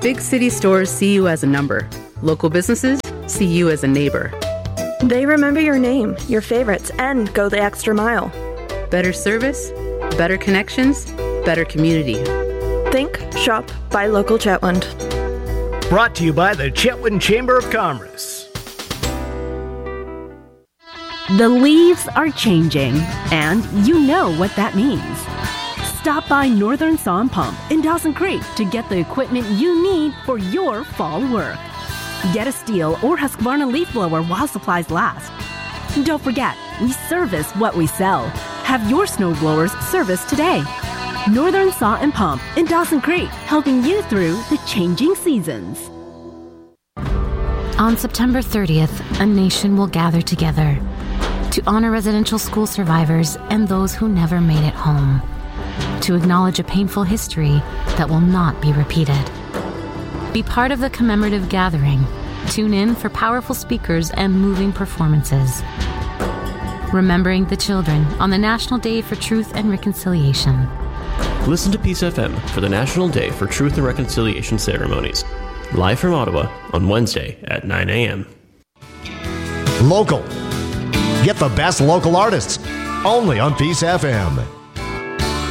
Big city stores see you as a number. Local businesses see you as a neighbor. They remember your name, your favorites, and go the extra mile. Better service, better connections, better community. Think, shop, buy local Chetwynd. Brought to you by the Chetwynd Chamber of Commerce. The leaves are changing, and you know what that means. Stop by Northern Saw and Pump in Dawson Creek to get the equipment you need for your fall work. Get a Steel or Husqvarna leaf blower while supplies last. Don't forget, we service what we sell. Have your snow blowers serviced today. Northern Saw and Pump in Dawson Creek, helping you through the changing seasons. On September 30th, a nation will gather together to honor residential school survivors and those who never made it home, to acknowledge a painful history that will not be repeated. Be part of the commemorative gathering. Tune in for powerful speakers and moving performances. Remembering the children on the National Day for Truth and Reconciliation. Listen to Peace FM for the National Day for Truth and Reconciliation ceremonies. Live from Ottawa on Wednesday at 9 a.m. Local. Get the best local artists only on Peace FM.